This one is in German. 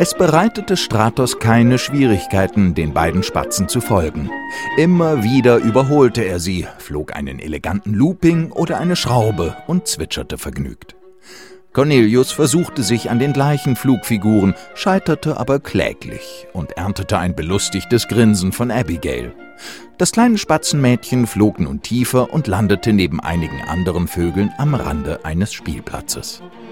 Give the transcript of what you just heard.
Es bereitete Stratos keine Schwierigkeiten, den beiden Spatzen zu folgen. Immer wieder überholte er sie, flog einen eleganten Looping oder eine Schraube und zwitscherte vergnügt. Cornelius versuchte sich an den gleichen Flugfiguren, scheiterte aber kläglich und erntete ein belustigtes Grinsen von Abigail. Das kleine Spatzenmädchen flog nun tiefer und landete neben einigen anderen Vögeln am Rande eines Spielplatzes.